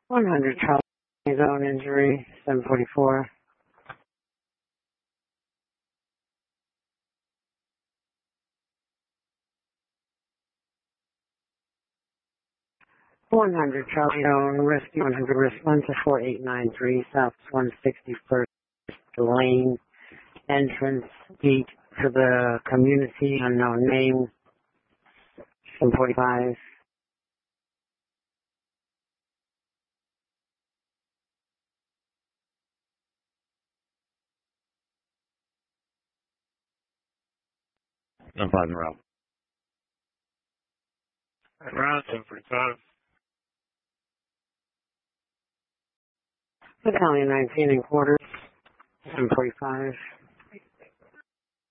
100 Charlie zone injury, 744. 100 Charlie zone rescue 100 response to 4893 South 161st Lane entrance gate to the community unknown name 745. I'm fine, Rob. Around 745. Battalion 19 in quarters 745.